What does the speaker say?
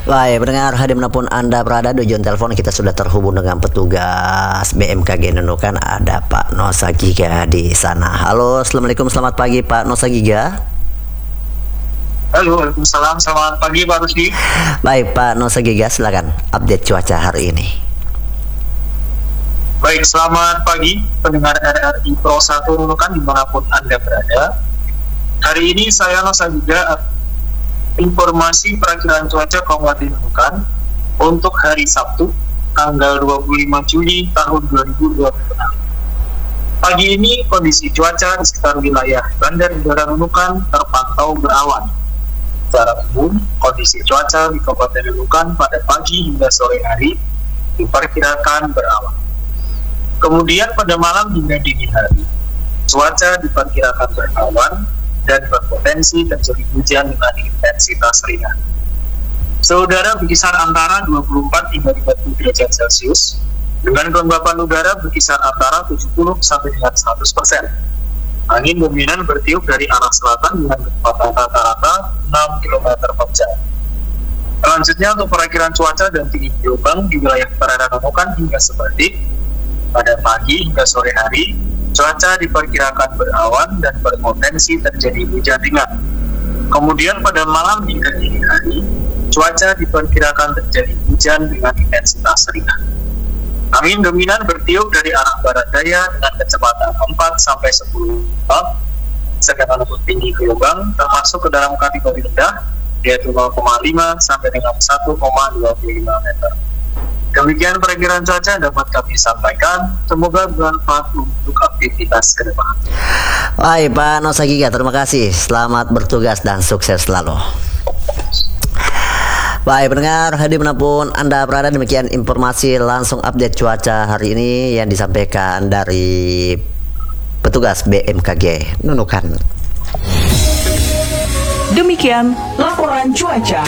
Baik, pendengar hadir dimanapun Anda berada, di ujung telepon kita sudah terhubung dengan petugas BMKG Nunukan. Ada Pak Nosa Giga di sana. Halo, assalamualaikum, selamat pagi Pak Nosa Giga. Halo, waalaikumsalam, selamat pagi Pak Rusdi. Baik Pak Nosa Giga, silakan update cuaca hari ini. Baik, selamat pagi pendengar RRI Pro 1 Nunukan dimanapun Anda berada. Hari ini saya Nosa Giga informasi perakiraan cuaca Kabupaten Nunukan untuk hari Sabtu tanggal 25 Juli tahun 2026. Pagi ini kondisi cuaca di sekitar wilayah Bandar Udara Nunukan terpantau berawan. Secara umum, kondisi cuaca di Kabupaten Nunukan pada pagi hingga sore hari diperkirakan berawan. Kemudian pada malam hingga dini hari, cuaca diperkirakan berawan dan berpotensi terjadi hujan dengan intensitas ringan. Suhu udara berkisar antara 24 hingga 30 derajat Celcius, dengan kelembapan udara berkisar antara 70 sampai dengan 100%. Angin dominan bertiup dari arah selatan dengan kecepatan rata-rata 6 km per jam. Selanjutnya untuk perakiraan cuaca dan tinggi gelombang di wilayah perairan Nunukan hingga seperti pada pagi hingga sore hari, cuaca diperkirakan berawan dan berpotensi terjadi hujan ringan. Kemudian pada malam hingga dini hari, cuaca diperkirakan terjadi hujan dengan intensitas ringan. Angin dominan bertiup dari arah barat daya dengan kecepatan 4 sampai 10 knot. Sedangkan untuk tinggi gelombang termasuk ke dalam kategori rendah, yaitu 0,5 sampai dengan 1,25 meter. Demikian perakiraan cuaca dapat kami sampaikan. Semoga bermanfaat untuk aktivitas ke depan. Baik Pak Nosa Giga, terima kasih. Selamat bertugas dan sukses selalu. Baik pendengar, hadir dimanapun Anda berada, demikian informasi langsung update cuaca hari ini yang disampaikan dari petugas BMKG Nunukan. Demikian laporan cuaca.